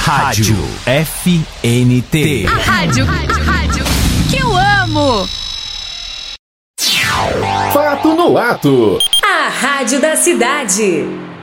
Rádio FNT. A rádio que eu amo. Fato no ato. A rádio da cidade.